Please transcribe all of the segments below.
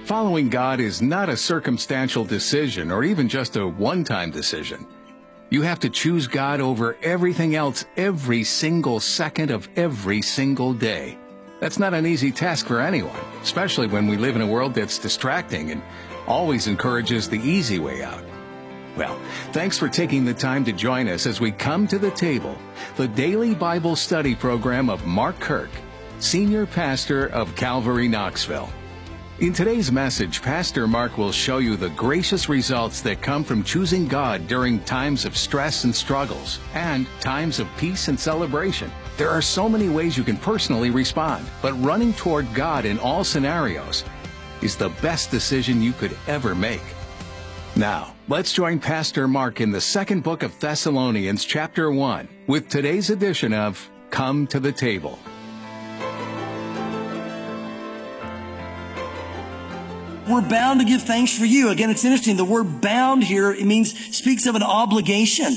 Following God is not a circumstantial decision or even just a one-time decision. You have to choose God over everything else every single second of every single day. That's not an easy task for anyone, especially when we live in a world that's distracting and always encourages the easy way out. Well, thanks for taking the time to join us as we come to the table, the daily Bible study program of Mark Kirk, Senior Pastor of Calvary Knoxville. In today's message, Pastor Mark will show you the gracious results that come from choosing God during times of stress and struggles and times of peace and celebration. There are so many ways you can personally respond, but running toward God in all scenarios is the best decision you could ever make. Now, let's join Pastor Mark in the second book of Thessalonians, chapter 1, with today's edition of Come to the Table. We're bound to give thanks for you. Again, it's interesting. The word bound here, speaks of an obligation.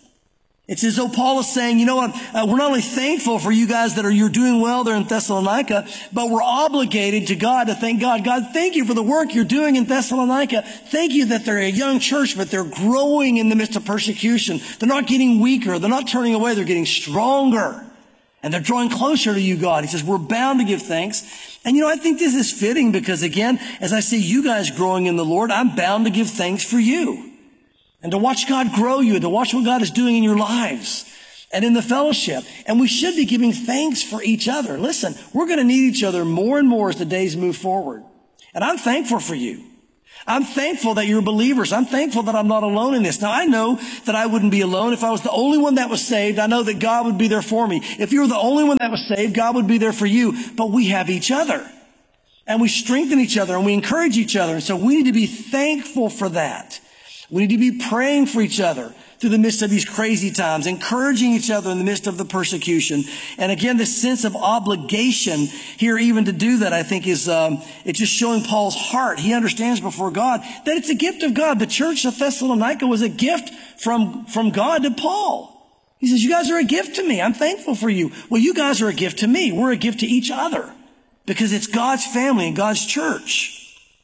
It's as though Paul is saying, you know what, we're not only thankful for you guys that you're doing well there in Thessalonica, but we're obligated to God to thank God. God, thank you for the work you're doing in Thessalonica. Thank you that they're a young church, but they're growing in the midst of persecution. They're not getting weaker. They're not turning away. They're getting stronger. And they're drawing closer to you, God. He says, we're bound to give thanks. And I think this is fitting because, again, as I see you guys growing in the Lord, I'm bound to give thanks for you. And to watch God grow you, and to watch what God is doing in your lives and in the fellowship. And we should be giving thanks for each other. Listen, we're going to need each other more and more as the days move forward. And I'm thankful for you. I'm thankful that you're believers. I'm thankful that I'm not alone in this. Now, I know that I wouldn't be alone. If I was the only one that was saved, I know that God would be there for me. If you were the only one that was saved, God would be there for you. But we have each other. And we strengthen each other and we encourage each other. And so we need to be thankful for that. We need to be praying for each other through the midst of these crazy times, encouraging each other in the midst of the persecution. And again, this sense of obligation here even to do that, I think is, it's just showing Paul's heart. He understands before God that it's a gift of God. The church of Thessalonica was a gift from God to Paul. He says, you guys are a gift to me. I'm thankful for you. Well, you guys are a gift to me. We're a gift to each other because it's God's family and God's church.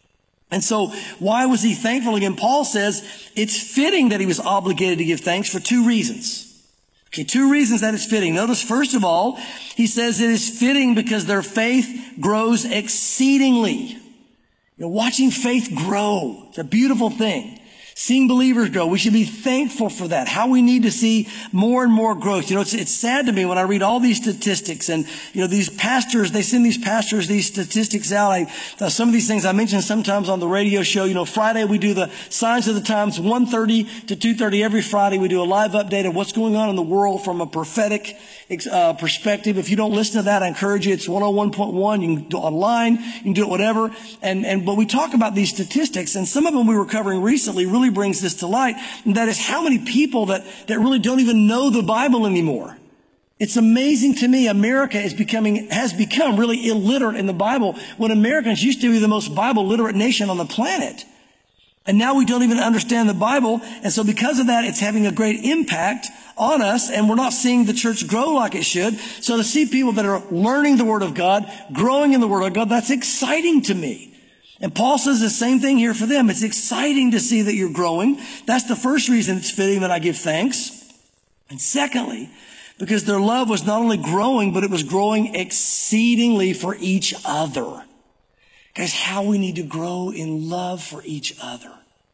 And so why was he thankful? Again, Paul says it's fitting that he was obligated to give thanks for two reasons. Okay, two reasons that it's fitting. Notice, first of all, he says it is fitting because their faith grows exceedingly. Watching faith grow, it's a beautiful thing. Seeing believers grow, we should be thankful for that. How we need to see more and more growth. It's sad to me when I read all these statistics and, these pastors, they send these pastors these statistics out. Some of these things I mention sometimes on the radio show. Friday we do the Signs of the Times, 1:30 to 2:30 every Friday. We do a live update of what's going on in the world from a prophetic perspective. If you don't listen to that, I encourage you. It's 101.1. You can do it online. You can do it whatever. But we talk about these statistics, and some of them we were covering recently really brings this to light. And that is how many people that really don't even know the Bible anymore. It's amazing to me. America has become really illiterate in the Bible when Americans used to be the most Bible literate nation on the planet. And now we don't even understand the Bible. And so because of that, it's having a great impact on us, and we're not seeing the church grow like it should. So to see people that are learning the Word of God, growing in the Word of God, that's exciting to me. And Paul says the same thing here for them. It's exciting to see that you're growing. That's the first reason it's fitting that I give thanks. And secondly, because their love was not only growing, but it was growing exceedingly for each other. Guys, how we need to grow in love for each other.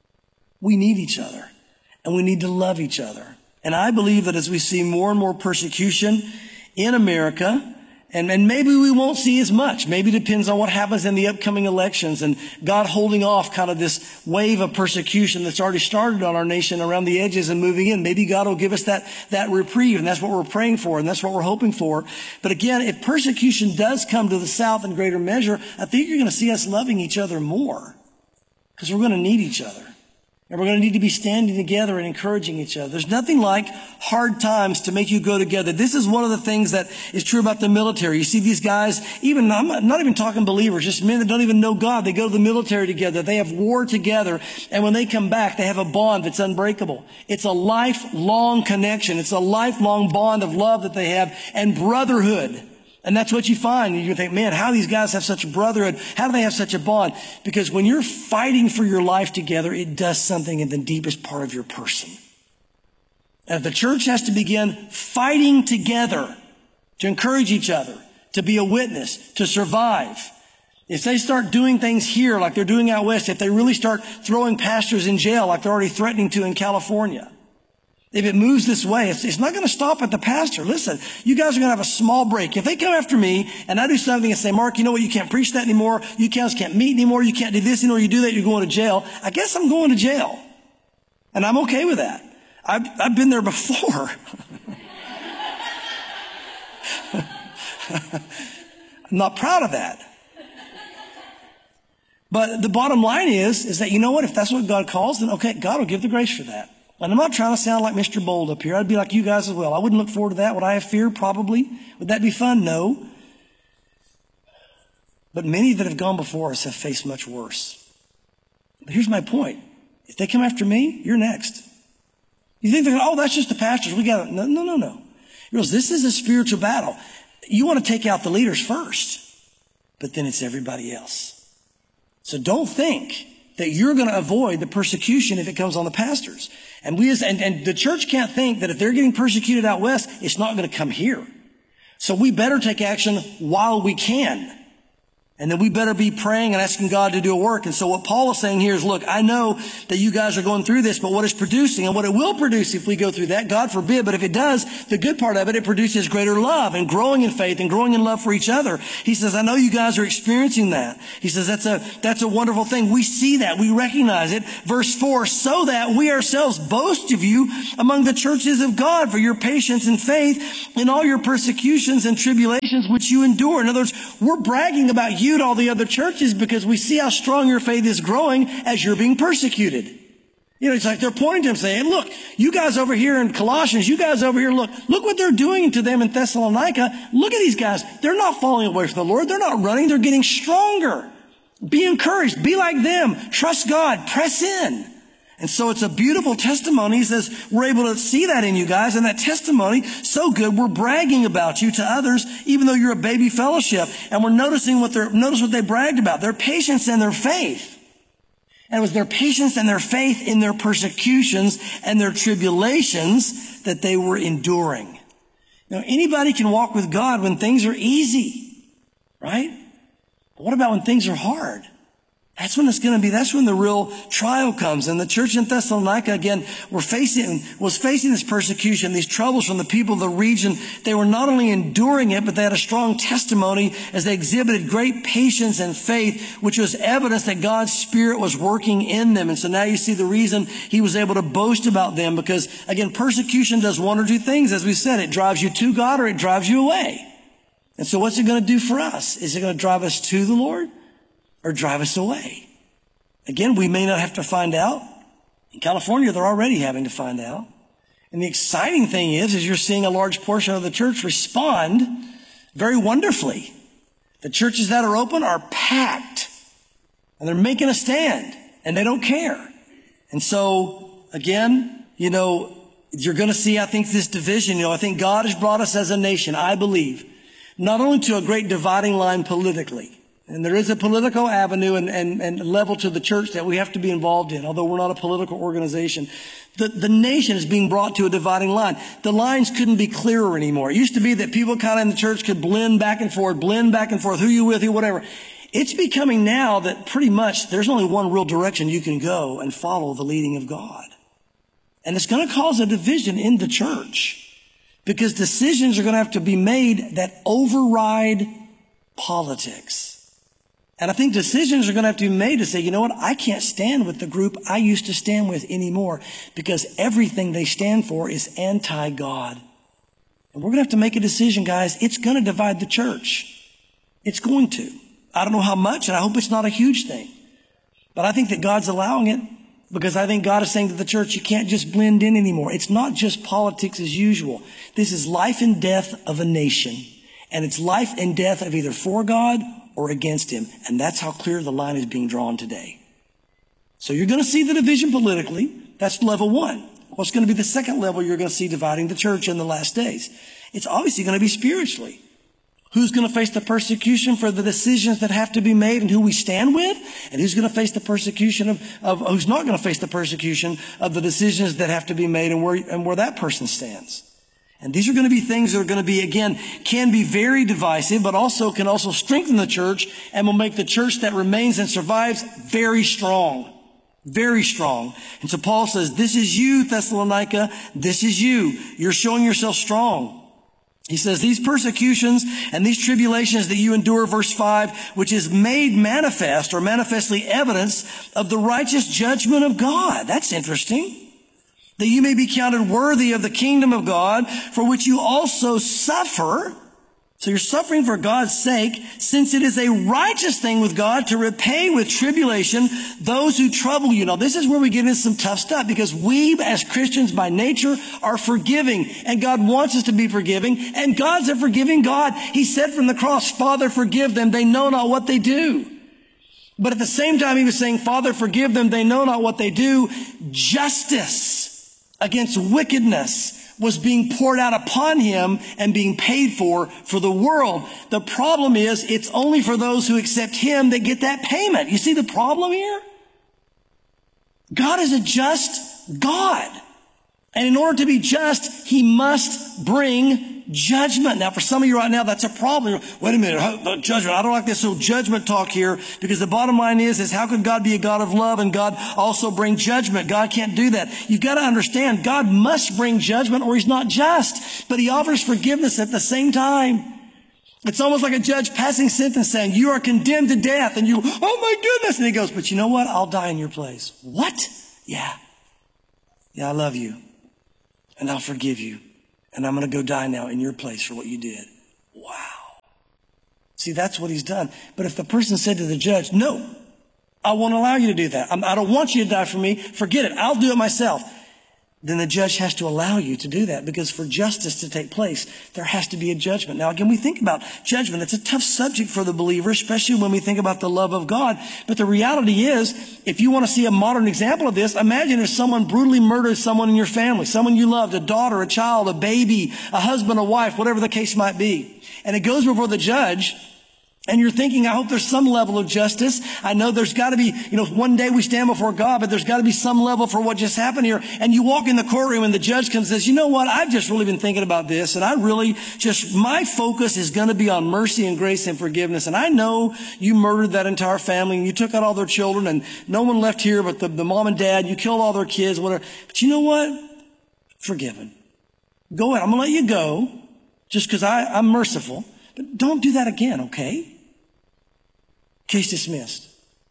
We need each other, and we need to love each other. And I believe that as we see more and more persecution in America, and maybe we won't see as much. Maybe it depends on what happens in the upcoming elections and God holding off kind of this wave of persecution that's already started on our nation around the edges and moving in. Maybe God will give us that reprieve, and that's what we're praying for, and that's what we're hoping for. But again, if persecution does come to the South in greater measure, I think you're going to see us loving each other more because we're going to need each other. And we're going to need to be standing together and encouraging each other. There's nothing like hard times to make you go together. This is one of the things that is true about the military. You see these guys, I'm not even talking believers, just men that don't even know God. They go to the military together. They have war together. And when they come back, they have a bond that's unbreakable. It's a lifelong connection. It's a lifelong bond of love that they have and brotherhood. And that's what you find. You think, man, how do these guys have such a brotherhood? How do they have such a bond? Because when you're fighting for your life together, it does something in the deepest part of your person. And if the church has to begin fighting together to encourage each other, to be a witness, to survive, if they start doing things here like they're doing out west, if they really start throwing pastors in jail like they're already threatening to in California, if it moves this way, it's not going to stop at the pastor. Listen, you guys are going to have a small break. If they come after me and I do something and say, Mark, you know what? You can't preach that anymore. You guys can't meet anymore. You can't do this anymore. You do that, you're going to jail. I guess I'm going to jail. And I'm okay with that. I've been there before. I'm not proud of that. But the bottom line is that, you know what? If that's what God calls, then okay, God will give the grace for that. And I'm not trying to sound like Mr. Bold up here. I'd be like you guys as well. I wouldn't look forward to that. Would I have fear? Probably. Would that be fun? No. But many that have gone before us have faced much worse. But here's my point. If they come after me, you're next. You think they're, oh, that's just the pastors. We got to, no. Because this is a spiritual battle. You want to take out the leaders first, but then it's everybody else. So don't think that you're going to avoid the persecution if it comes on the pastors. And and the church can't think that if they're getting persecuted out west, it's not going to come here. So we better take action while we can. And then we better be praying and asking God to do a work. And so what Paul is saying here is, look, I know that you guys are going through this, but what it's producing and what it will produce if we go through that, God forbid, but if it does, the good part of it, it produces greater love and growing in faith and growing in love for each other. He says, I know you guys are experiencing that. He says, that's a wonderful thing. We see that. We recognize it. Verse 4, so that we ourselves boast of you among the churches of God for your patience and faith in all your persecutions and tribulations which you endure. In other words, we're bragging about you to all the other churches because we see how strong your faith is growing as you're being persecuted. You know, it's like they're pointing to him saying, look, you guys over here in Colossians, you guys over here, look what they're doing to them in Thessalonica. Look at these guys. They're not falling away from the Lord. They're not running. They're getting stronger. Be encouraged. Be like them. Trust God. Press in. And so it's a beautiful testimony. He says, we're able to see that in you guys. And that testimony, so good, we're bragging about you to others, even though you're a baby fellowship. And we're noticing notice what they bragged about, their patience and their faith. And it was their patience and their faith in their persecutions and their tribulations that they were enduring. Now, anybody can walk with God when things are easy, right? But what about when things are hard? That's when that's when the real trial comes. And the church in Thessalonica, again, was facing this persecution, these troubles from the people of the region. They were not only enduring it, but they had a strong testimony as they exhibited great patience and faith, which was evidence that God's Spirit was working in them. And so now you see the reason he was able to boast about them, because again, persecution does one or two things. As we said, it drives you to God or it drives you away. And so what's it going to do for us? Is it going to drive us to the Lord or drive us away? Again, we may not have to find out. In California, they're already having to find out. And the exciting thing is you're seeing a large portion of the church respond very wonderfully. The churches that are open are packed. And they're making a stand. And they don't care. And so, again, you're going to see, I think, this division. I think God has brought us as a nation, I believe, not only to a great dividing line politically. And there is a political avenue and level to the church that we have to be involved in, although we're not a political organization. The nation is being brought to a dividing line. The lines couldn't be clearer anymore. It used to be that people kind of in the church could blend back and forth, who you with, who whatever. It's becoming now that pretty much there's only one real direction you can go and follow the leading of God. And it's going to cause a division in the church because decisions are going to have to be made that override politics. And I think decisions are going to have to be made to say, you know what, I can't stand with the group I used to stand with anymore because everything they stand for is anti-God. And we're going to have to make a decision, guys. It's going to divide the church. It's going to. I don't know how much, and I hope it's not a huge thing. But I think that God's allowing it because I think God is saying to the church, you can't just blend in anymore. It's not just politics as usual. This is life and death of a nation. And it's life and death of either for God or against him. And that's how clear the line is being drawn today. So you're going to see the division politically. That's level one. What's going to be the second level you're going to see dividing the church in the last days? It's obviously going to be spiritually. Who's going to face the persecution for the decisions that have to be made and who we stand with? And who's going to face the persecution of who's not going to face the persecution of the decisions that have to be made and where that person stands? And these are going to be things that are going to be, again, can be very divisive, but can also strengthen the church and will make the church that remains and survives very strong. Very strong. And so Paul says, this is you, Thessalonica. This is you. You're showing yourself strong. He says, these persecutions and these tribulations that you endure, verse 5, which is made manifest or manifestly evidence of the righteous judgment of God. That's interesting. That you may be counted worthy of the kingdom of God, for which you also suffer. So you're suffering for God's sake, since it is a righteous thing with God to repay with tribulation those who trouble you. Now, this is where we get into some tough stuff, because we as Christians by nature are forgiving, and God wants us to be forgiving, and God's a forgiving God. He said from the cross, Father, forgive them. They know not what they do. But at the same time, he was saying, Father, forgive them. They know not what they do. Justice against wickedness was being poured out upon him and being paid for the world. The problem is it's only for those who accept him that get that payment. You see the problem here? God is a just God. And in order to be just, he must bring judgment. Now, for some of you right now, that's a problem. Wait a minute, judgment. I don't like this whole judgment talk here, because the bottom line is how can God be a God of love and God also bring judgment? God can't do that. You've got to understand, God must bring judgment or he's not just, but he offers forgiveness at the same time. It's almost like a judge passing sentence saying, you are condemned to death. And you, oh my goodness. And he goes, but you know what? I'll die in your place. What? Yeah, I love you. And I'll forgive you. And I'm going to go die now in your place for what you did. Wow. See, that's what he's done. But if the person said to the judge, no, I won't allow you to do that. I don't want you to die for me. Forget it. I'll do it myself. Then the judge has to allow you to do that, because for justice to take place, there has to be a judgment. Now, again, we think about judgment. It's a tough subject for the believer, especially when we think about the love of God. But the reality is, if you want to see a modern example of this, imagine if someone brutally murders someone in your family, someone you loved, a daughter, a child, a baby, a husband, a wife, whatever the case might be. And it goes before the judge. And you're thinking, I hope there's some level of justice. I know there's got to be, one day we stand before God, but there's got to be some level for what just happened here. And you walk in the courtroom and the judge comes and says, you know what? I've just really been thinking about this. And my focus is going to be on mercy and grace and forgiveness. And I know you murdered that entire family and you took out all their children and no one left here but the mom and dad. You killed all their kids, whatever. But you know what? Forgiven. Go ahead. I'm going to let you go just because I'm merciful. But don't do that again, okay? Case dismissed.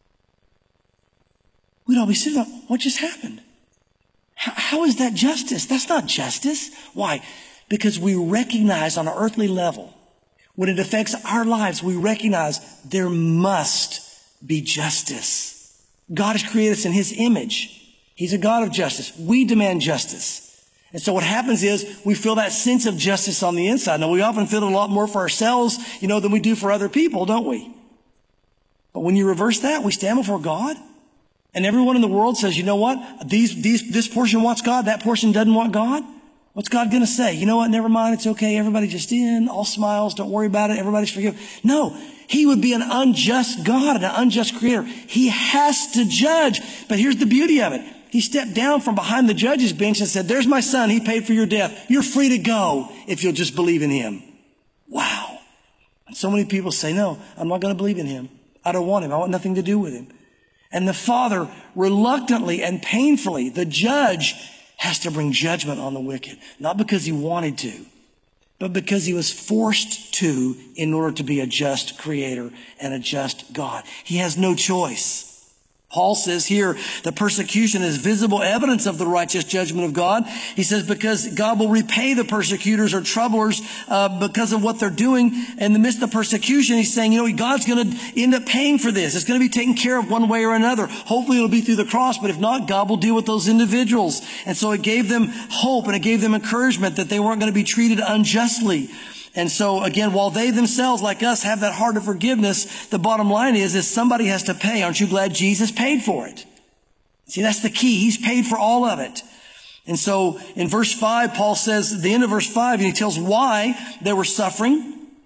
We'd all be sitting there, what just happened? How is that justice? That's not justice. Why? Because we recognize on an earthly level, when it affects our lives, we recognize there must be justice. God has created us in his image. He's a God of justice. We demand justice. And so what happens is we feel that sense of justice on the inside. Now, we often feel it a lot more for ourselves, than we do for other people, don't we? But when you reverse that, we stand before God, and everyone in the world says, you know what? This portion wants God, that portion doesn't want God. What's God going to say? You know what? Never mind. It's okay. Everybody just in, all smiles. Don't worry about it. Everybody's forgiven. No, he would be an unjust God and an unjust creator. He has to judge. But here's the beauty of it. He stepped down from behind the judge's bench and said, there's my son. He paid for your death. You're free to go if you'll just believe in him. Wow. And so many people say, no, I'm not going to believe in him. I don't want him. I want nothing to do with him. And the father, reluctantly and painfully, the judge has to bring judgment on the wicked. Not because he wanted to, but because he was forced to in order to be a just creator and a just God. He has no choice. Paul says here, the persecution is visible evidence of the righteous judgment of God. He says because God will repay the persecutors or troublers because of what they're doing in the midst of persecution. He's saying, God's going to end up paying for this. It's going to be taken care of one way or another. Hopefully it'll be through the cross, but if not, God will deal with those individuals. And so it gave them hope and it gave them encouragement that they weren't going to be treated unjustly. And so again, while they themselves, like us, have that heart of forgiveness, the bottom line is somebody has to pay. Aren't you glad Jesus paid for it? See, that's the key. He's paid for all of it. And so in verse 5, Paul says, at the end of verse 5, and he tells why they were suffering.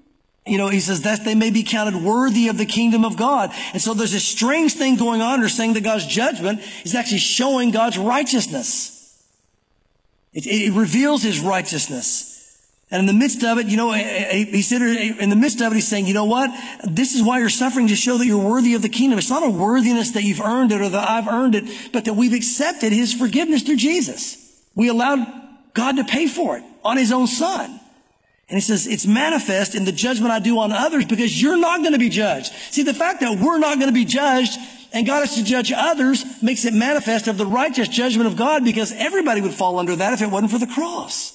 he says that they may be counted worthy of the kingdom of God. And so there's a strange thing going on. They're saying that God's judgment is actually showing God's righteousness. It reveals his righteousness. And in the midst of it, he said, in the midst of it, he's saying, you know what? This is why you're suffering, to show that you're worthy of the kingdom. It's not a worthiness that you've earned it or that I've earned it, but that we've accepted his forgiveness through Jesus. We allowed God to pay for it on his own son. And he says, it's manifest in the judgment I do on others because you're not going to be judged. See, the fact that we're not going to be judged and God has to judge others makes it manifest of the righteous judgment of God, because everybody would fall under that if it wasn't for the cross.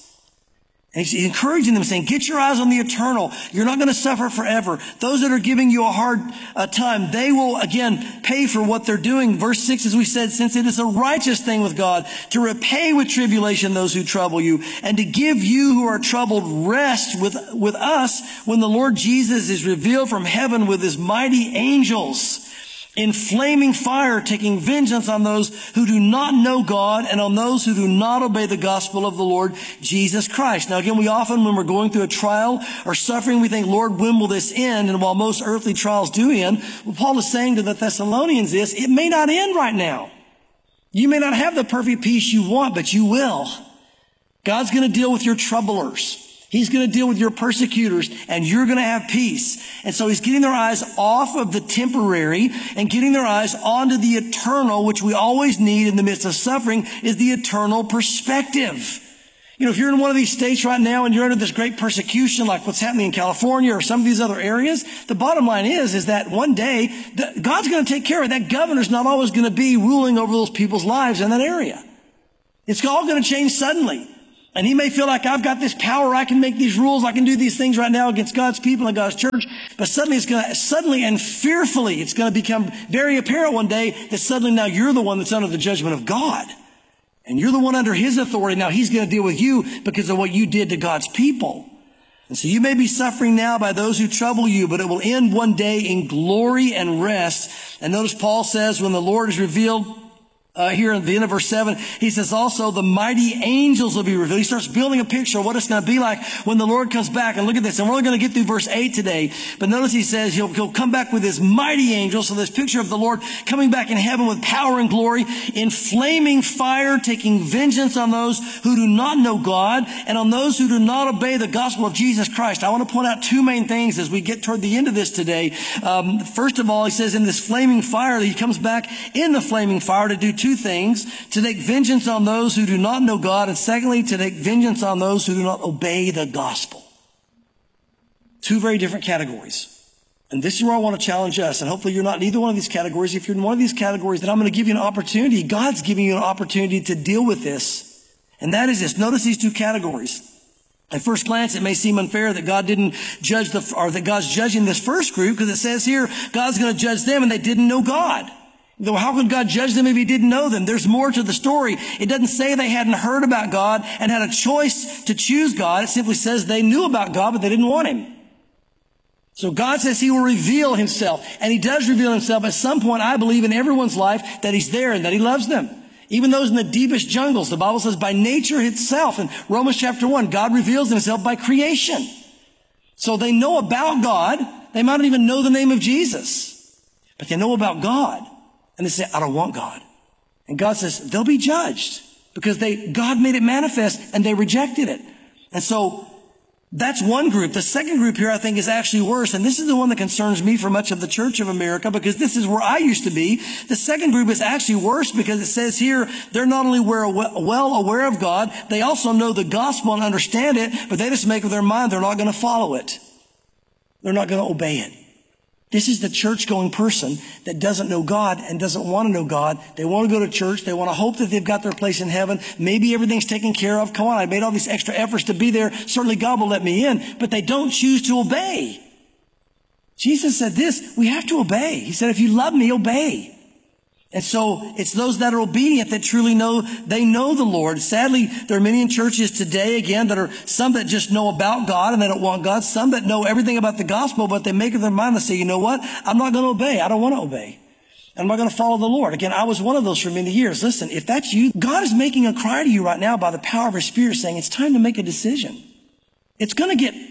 And he's encouraging them, saying, get your eyes on the eternal. You're not going to suffer forever. Those that are giving you a hard time, they will again pay for what they're doing. Verse 6, as we said, since it is a righteous thing with God to repay with tribulation those who trouble you, and to give you who are troubled rest with us when the Lord Jesus is revealed from heaven with his mighty angels in flaming fire, taking vengeance on those who do not know God and on those who do not obey the gospel of the Lord Jesus Christ. Now again, we often, when we're going through a trial or suffering, we think, Lord, when will this end? And while most earthly trials do end, what Paul is saying to the Thessalonians is, it may not end right now. You may not have the perfect peace you want, but you will. God's going to deal with your troublers. He's going to deal with your persecutors, and you're going to have peace. And so he's getting their eyes off of the temporary and getting their eyes onto the eternal, which we always need in the midst of suffering, is the eternal perspective. If you're in one of these states right now and you're under this great persecution, like what's happening in California or some of these other areas, the bottom line is that one day God's going to take care of it. That governor's not always going to be ruling over those people's lives in that area. It's all going to change suddenly. And he may feel like, I've got this power, I can make these rules, I can do these things right now against God's people and God's church. But suddenly and fearfully, it's going to become very apparent one day that suddenly now you're the one that's under the judgment of God. And you're the one under his authority. Now he's going to deal with you because of what you did to God's people. And so you may be suffering now by those who trouble you, but it will end one day in glory and rest. And notice Paul says, when the Lord is revealed, here at the end of verse 7, he says also the mighty angels will be revealed. He starts building a picture of what it's going to be like when the Lord comes back. And look at this. And we're only going to get through verse 8 today. But notice he says he'll come back with his mighty angels. So this picture of the Lord coming back in heaven with power and glory, in flaming fire, taking vengeance on those who do not know God and on those who do not obey the gospel of Jesus Christ. I want to point out two main things as we get toward the end of this today. First of all, he says in this flaming fire, that he comes back in the flaming fire to do two things: to take vengeance on those who do not know God, and secondly, to take vengeance on those who do not obey the gospel. Two very different categories. And this is where I want to challenge us. And hopefully you're not in either one of these categories. If you're in one of these categories, then I'm going to give you an opportunity. God's giving you an opportunity to deal with this. And that is this. Notice these two categories. At first glance, it may seem unfair that God didn't judge that God's judging this first group, because it says here, God's going to judge them and they didn't know God. Though how could God judge them if he didn't know them? There's more to the story. It doesn't say they hadn't heard about God and had a choice to choose God. It simply says they knew about God, but they didn't want him. So God says he will reveal himself, and he does reveal himself at some point, I believe, in everyone's life, that he's there and that he loves them. Even those in the deepest jungles, the Bible says by nature itself. In Romans chapter 1, God reveals himself by creation. So they know about God. They might not even know the name of Jesus, but they know about God. And they say, I don't want God. And God says, they'll be judged because God made it manifest and they rejected it. And so that's one group. The second group here, I think, is actually worse. And this is the one that concerns me for much of the Church of America, because this is where I used to be. The second group is actually worse because it says here, they're not only well aware of God, they also know the gospel and understand it, but they just make up their mind they're not going to follow it. They're not going to obey it. This is the church-going person that doesn't know God and doesn't want to know God. They want to go to church. They want to hope that they've got their place in heaven. Maybe everything's taken care of. Come on, I made all these extra efforts to be there. Certainly God will let me in. But they don't choose to obey. Jesus said this, we have to obey. He said, if you love me, obey. And so it's those that are obedient that truly know, they know the Lord. Sadly, there are many in churches today, again, that are some that just know about God and they don't want God. Some that know everything about the gospel, but they make up their mind and say, you know what? I'm not going to obey. I don't want to obey. I'm not going to follow the Lord. Again, I was one of those for many years. Listen, if that's you, God is making a cry to you right now by the power of his Spirit saying it's time to make a decision. It's going to get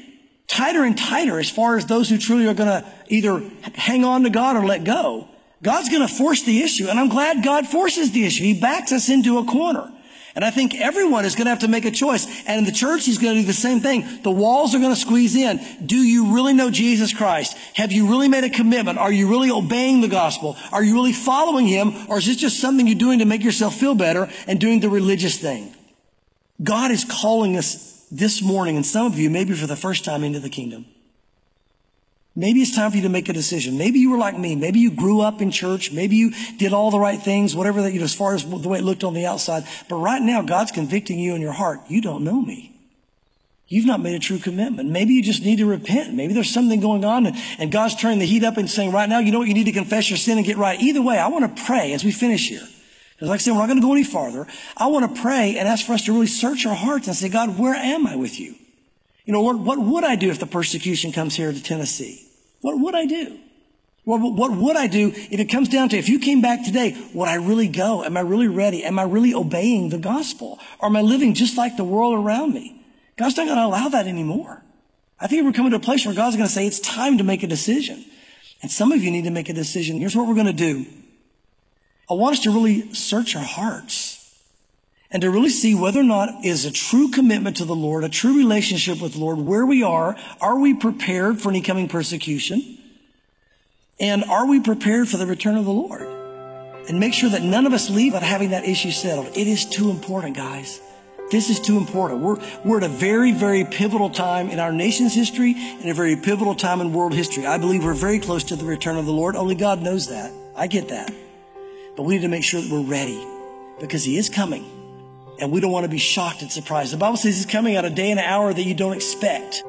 tighter and tighter as far as those who truly are going to either hang on to God or let go. God's going to force the issue, and I'm glad God forces the issue. He backs us into a corner. And I think everyone is going to have to make a choice. And in the church, he's going to do the same thing. The walls are going to squeeze in. Do you really know Jesus Christ? Have you really made a commitment? Are you really obeying the gospel? Are you really following him? Or is this just something you're doing to make yourself feel better and doing the religious thing? God is calling us this morning, and some of you, maybe for the first time, into the kingdom. Maybe it's time for you to make a decision. Maybe you were like me. Maybe you grew up in church. Maybe you did all the right things, whatever that, as far as the way it looked on the outside. But right now, God's convicting you in your heart. You don't know me. You've not made a true commitment. Maybe you just need to repent. Maybe there's something going on, and God's turning the heat up and saying, right now, you know what? You need to confess your sin and get right. Either way, I want to pray as we finish here. Because like I said, we're not going to go any farther. I want to pray and ask for us to really search our hearts and say, God, where am I with you? You know, Lord, what would I do if the persecution comes here to Tennessee? What would I do? What would I do if it comes down to, if you came back today, would I really go? Am I really ready? Am I really obeying the gospel? Or am I living just like the world around me? God's not going to allow that anymore. I think we're coming to a place where God's going to say, it's time to make a decision. And some of you need to make a decision. Here's what we're going to do. I want us to really search our hearts and to really see whether or not is a true commitment to the Lord, a true relationship with the Lord, where we are we prepared for any coming persecution? And are we prepared for the return of the Lord? And make sure that none of us leave without having that issue settled. It is too important, guys. This is too important. We're at a very, very pivotal time in our nation's history and a very pivotal time in world history. I believe we're very close to the return of the Lord. Only God knows that. I get that. But we need to make sure that we're ready because he is coming. And we don't want to be shocked and surprised. The Bible says he's coming at a day and an hour that you don't expect.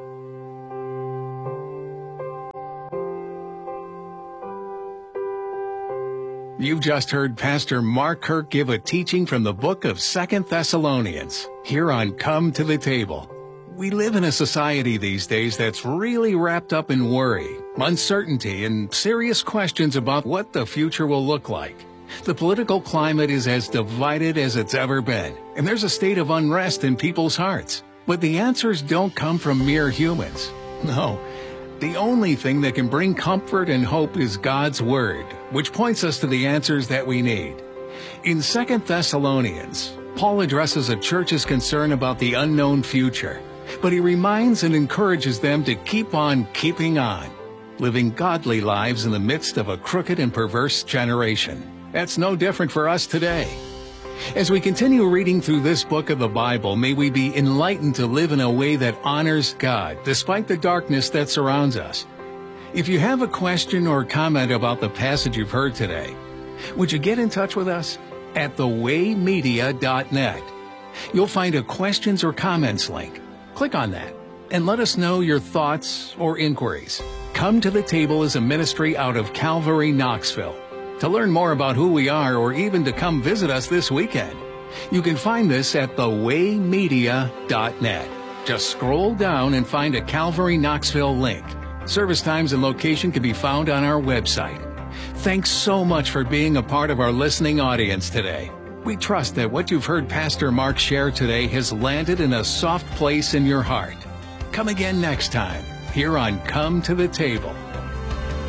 You've just heard Pastor Mark Kirk give a teaching from the book of 2 Thessalonians, here on Come to the Table. We live in a society these days that's really wrapped up in worry, uncertainty, and serious questions about what the future will look like. The political climate is as divided as it's ever been, and there's a state of unrest in people's hearts. But the answers don't come from mere humans. No, the only thing that can bring comfort and hope is God's Word, which points us to the answers that we need. In 2 Thessalonians, Paul addresses a church's concern about the unknown future, but he reminds and encourages them to keep on keeping on, living godly lives in the midst of a crooked and perverse generation. That's no different for us today. As we continue reading through this book of the Bible, may we be enlightened to live in a way that honors God, despite the darkness that surrounds us. If you have a question or comment about the passage you've heard today, would you get in touch with us at thewaymedia.net? You'll find a questions or comments link. Click on that and let us know your thoughts or inquiries. Come to the Table is a ministry out of Calvary, Knoxville. To learn more about who we are or even to come visit us this weekend, you can find this at thewaymedia.net. Just scroll down and find a Calvary Knoxville link. Service times and location can be found on our website. Thanks so much for being a part of our listening audience today. We trust that what you've heard Pastor Mark share today has landed in a soft place in your heart. Come again next time here on Come to the Table.